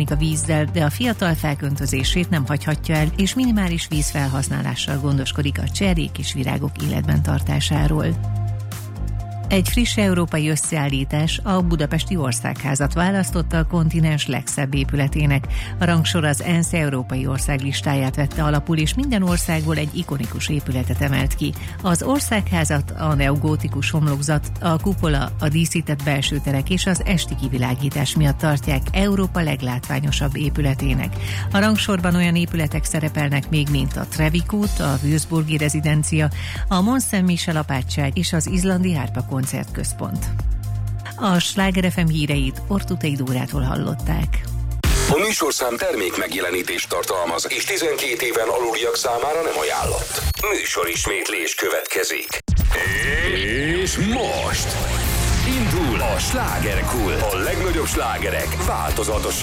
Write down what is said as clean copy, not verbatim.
bánik a vízzel, de a fiatal felköntözését nem hagyhatja el, és minimális vízfelhasználással gondoskodik a cserjék és virágok életben tartásáról. Egy friss európai összeállítás a Budapesti Országházat választotta a kontinens legszebb épületének. A rangsor az ENSZ európai ország listáját vette alapul, és minden országból egy ikonikus épületet emelt ki. Az Országházat a neogótikus homlokzat, a kupola, a díszített belső terek és az esti kivilágítás miatt tartják Európa leglátványosabb épületének. A rangsorban olyan épületek szerepelnek még, mint a Trevi kút, a Würzburgi rezidencia, a Mont Saint-Michel apátság és az izlandi Árpa koncertközpont. A Sláger FM híreit Ortutei Dórától hallották. A műsorszám termék megjelenítést tartalmaz, és 12 éven aluliak számára nem ajánlott. Műsorismétlés következik. És most indul a Slágerkult. A legnagyobb slágerek változatosan